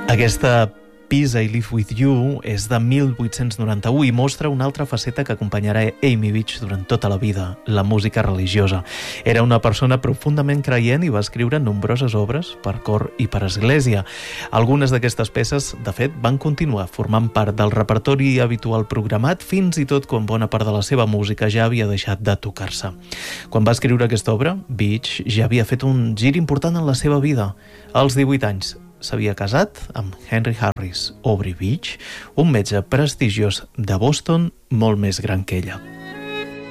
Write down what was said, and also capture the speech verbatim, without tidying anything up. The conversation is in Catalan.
Aquesta Peace I Live With You és de mil vuit-cents noranta-u i mostra una altra faceta que acompanyarà Amy Beach durant tota la vida, la música religiosa. Era una persona profundament creient i va escriure nombroses obres per cor i per església. Algunes d'aquestes peces, de fet, van continuar formant part del repertori habitual programat fins i tot quan bona part de la seva música ja havia deixat de tocar-se. Quan va escriure aquesta obra, Beach ja havia fet un gir important en la seva vida. Als divuit anys, s'havia casat amb Henry Harris Aubrey Beach, un metge prestigiós de Boston molt més gran que ella.